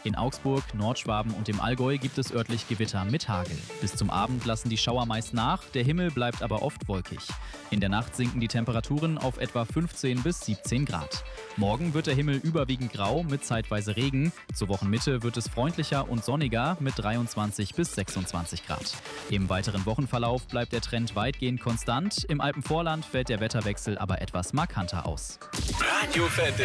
In Augsburg, Nordschwaben und dem Allgäu gibt es örtlich Gewitter mit Hagel. Bis zum Abend lassen die Schauer meist nach, der Himmel bleibt aber oft wolkig. In der Nacht sinken die Temperaturen auf etwa 15 bis 17 Grad. Morgen wird der Himmel überwiegend grau mit zeitweise Regen. Zur Wochenmitte wird es freundlicher und sonniger mit 23 bis 26 Grad. Im weiteren Wochenverlauf bleibt der Trend weitgehend konstant. Im Alpenvorland fällt der Wetterwechsel aber etwas markanter aus. Radio Fantasy.